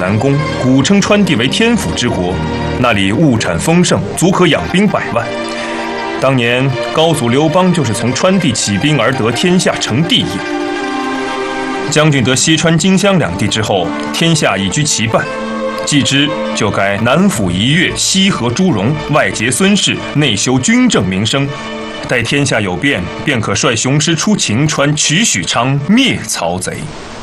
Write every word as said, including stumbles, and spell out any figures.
南宫，古称川地为天府之国，那里物产丰盛，足可养兵百万。当年高祖刘邦就是从川地起兵而得天下，成帝业。将军得西川、荆襄两地之后，天下已居其半，继之就该南抚夷越，西和朱荣，外结孙氏，内修军政民生。待天下有变，便可率雄师出秦川，取许昌，灭曹贼。